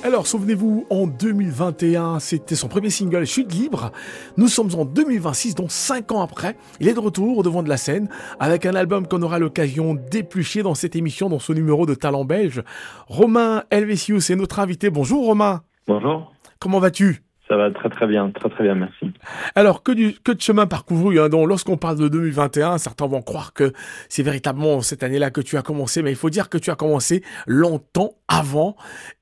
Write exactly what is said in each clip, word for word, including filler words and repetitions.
Alors, souvenez-vous, en deux mille vingt et un, c'était son premier single, Chute libre. Nous sommes en deux mille vingt-six, donc cinq ans après. Il est de retour au devant de la scène avec un album qu'on aura l'occasion d'éplucher dans cette émission, dans ce numéro de Talent Belge. Romain Helvétius est notre invité. Bonjour Romain. Bonjour. Comment vas-tu ? Ça va très très bien, très très bien, merci. Alors, que, du, que de chemin parcouru, hein, donc lorsqu'on parle de deux mille vingt et un, certains vont croire que c'est véritablement cette année-là que tu as commencé, mais il faut dire que tu as commencé longtemps avant,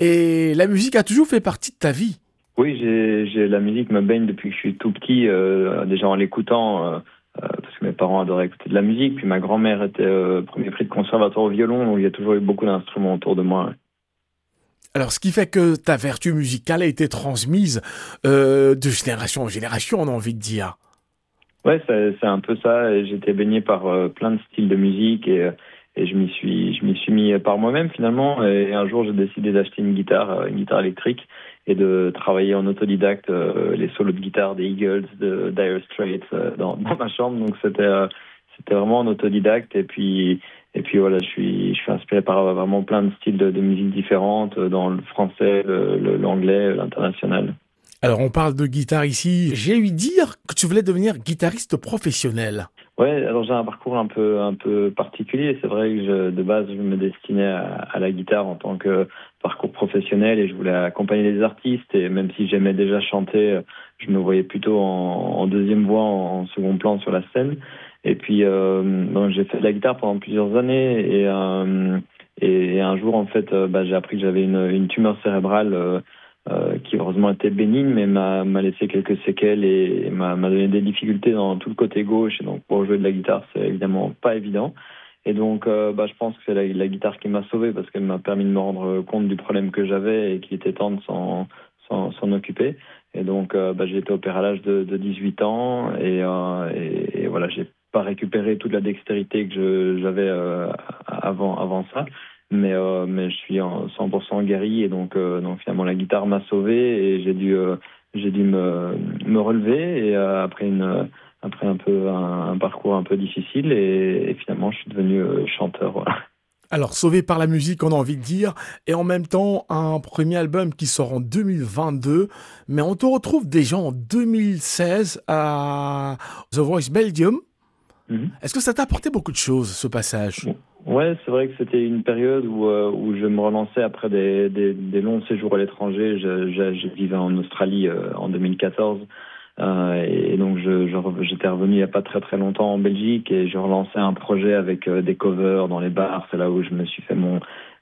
et la musique a toujours fait partie de ta vie. Oui, j'ai, j'ai, la musique me baigne depuis que je suis tout petit, euh, déjà en l'écoutant, euh, euh, parce que mes parents adoraient écouter de la musique, puis ma grand-mère était euh, premier prix de conservatoire au violon, donc il y a toujours eu beaucoup d'instruments autour de moi. Alors, ce qui fait que ta vertu musicale a été transmise euh, de génération en génération, on a envie de dire. Ouais, c'est, c'est un peu ça. Et j'étais baigné par euh, plein de styles de musique et, et je m'y suis, je m'y suis mis par moi-même finalement. Et un jour, j'ai décidé d'acheter une guitare, une guitare électrique, et de travailler en autodidacte euh, les solos de guitare des Eagles, de Dire Straits euh, dans, dans ma chambre. Donc c'était, euh, c'était vraiment en autodidacte. Et puis Et puis voilà, je suis, je suis inspiré par vraiment plein de styles de, de musique différentes, dans le français, le, le, l'anglais, l'international. Alors on parle de guitare ici. J'ai eu dire que tu voulais devenir guitariste professionnel. Ouais, alors j'ai un parcours un peu, un peu particulier. C'est vrai que je, de base, je me destinais à, à la guitare en tant que parcours professionnel et je voulais accompagner les artistes. Et même si j'aimais déjà chanter, je me voyais plutôt en, en deuxième voix, en, en second plan sur la scène. Et puis, euh, donc j'ai fait de la guitare pendant plusieurs années et, euh, et, et un jour, en fait, euh, bah, j'ai appris que j'avais une, une tumeur cérébrale euh, euh, qui heureusement était bénigne, mais m'a, m'a laissé quelques séquelles et, et m'a, m'a donné des difficultés dans tout le côté gauche. Et donc, pour jouer de la guitare, c'est évidemment pas évident. Et donc, euh, bah, je pense que c'est la, la guitare qui m'a sauvé parce qu'elle m'a permis de me rendre compte du problème que j'avais et qu'il était temps de s'en, s'en, s'en occuper. Et donc, euh, bah, j'ai été opéré à l'âge de, de dix-huit ans et, euh, et, et voilà, j'ai pas récupéré toute la dextérité que je, j'avais euh, avant, avant ça. Mais, euh, mais je suis en cent pour cent guéri et donc, euh, donc finalement la guitare m'a sauvé et j'ai dû, euh, j'ai dû me, me relever et euh, après, une, après un, peu, un, un parcours un peu difficile et, et finalement je suis devenu euh, chanteur. Voilà. Alors, sauvé par la musique, on a envie de dire, et en même temps, un premier album qui sort en deux mille vingt-deux, mais on te retrouve déjà en deux mille seize à The Voice Belgium. Mm-hmm. Est-ce que ça t'a apporté beaucoup de choses, ce passage ? Ouais, c'est vrai que c'était une période où, euh, où je me relançais après des, des, des longs séjours à l'étranger. Je, je, je vivais en Australie euh, en deux mille quatorze. Euh, et donc je, je, j'étais revenu il n'y a pas très très longtemps en Belgique et je relançais un projet avec euh, des covers dans les bars. C'est là où je me suis fait mon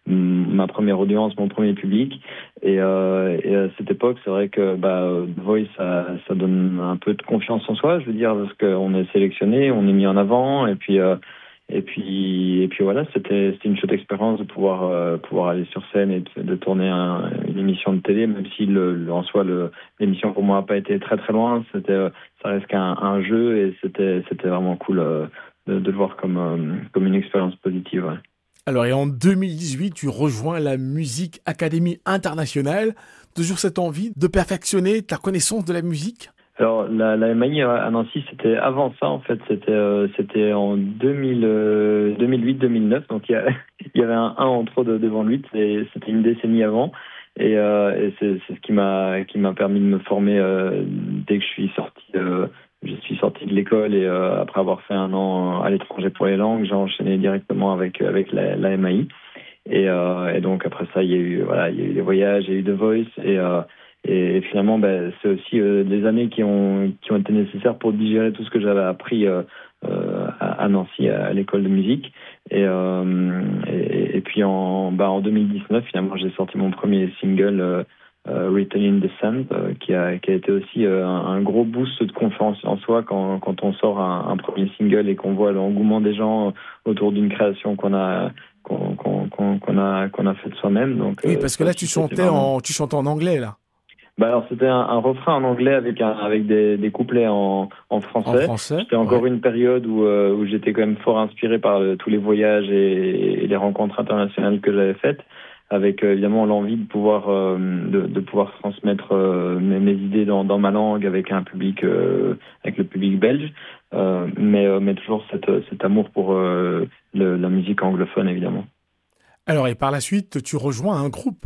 ma première audience, mon premier public. Et, euh, et à cette époque, c'est vrai que bah, The Voice, ça, ça donne un peu de confiance en soi, je veux dire, parce qu'on est sélectionné, on est mis en avant, et puis euh, et puis et puis voilà, c'était c'était une chouette expérience de pouvoir euh, pouvoir aller sur scène et de, de tourner un, une émission de télé, même si le, le en soi le l'émission pour moi n'a pas été très très loin. C'était ça reste qu'un un jeu et c'était c'était vraiment cool euh, de, de le voir comme euh, comme une expérience positive. Ouais. Alors, et en deux mille dix-huit, tu rejoins la Music Academy Internationale. Toujours cette envie de perfectionner ta connaissance de la musique ? Alors, la, la M A I à Nancy, c'était avant ça, en fait. C'était, euh, c'était en deux mille, euh, deux mille huit deux mille neuf. Donc, il y, a, il y avait un un en trop de, devant le huit. Et c'était une décennie avant. Et, euh, et c'est, c'est ce qui m'a, qui m'a permis de me former euh, dès que je suis sorti. Euh, je suis sorti de l'école et euh, après avoir fait un an à l'étranger pour les langues, j'ai enchaîné directement avec, avec la, la M A I. Et, euh, et donc, après ça, il y a eu, voilà, il y a eu les voyages, il y a eu The Voice. Et... Euh, Et finalement, ben, c'est aussi euh, des années qui ont, qui ont été nécessaires pour digérer tout ce que j'avais appris euh, euh, à Nancy, à, à l'école de musique. Et, euh, et, et puis en, ben, en deux mille dix-neuf, finalement, j'ai sorti mon premier single, euh, euh, Written in the Sand, euh, qui, a, qui a été aussi euh, un, un gros boost de confiance en soi quand, quand on sort un, un premier single et qu'on voit l'engouement des gens autour d'une création qu'on a... Qu'on, qu'on, qu'on, qu'on a, qu'on a fait de soi-même. Donc, oui, parce que là, tu chantais, vraiment... en, tu chantais en anglais, là. Bah alors c'était un, un refrain en anglais avec un, avec des, des couplets en, en français. En français. C'était encore ouais. une période où, euh, où j'étais quand même fort inspiré par le, tous les voyages et, et les rencontres internationales que j'avais faites, avec euh, évidemment l'envie de pouvoir euh, de, de pouvoir transmettre euh, mes, mes idées dans, dans ma langue avec un public euh, avec le public belge, euh, mais euh, mais toujours cette, cet amour pour euh, le, la musique anglophone évidemment. Alors et par la suite tu rejoins un groupe.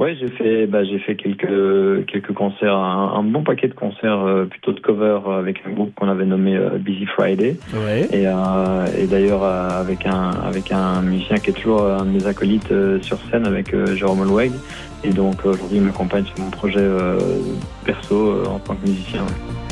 Ouais, j'ai fait, bah, j'ai fait quelques quelques concerts, un, un bon paquet de concerts, euh, plutôt de cover euh, avec un groupe qu'on avait nommé euh, Busy Friday. Ouais. Et, euh, et d'ailleurs euh, avec un avec un musicien qui est toujours un de mes acolytes euh, sur scène, avec euh, Jérôme Olweg. Et donc aujourd'hui, il m'accompagne sur mon projet euh, perso euh, en tant que musicien. Ouais.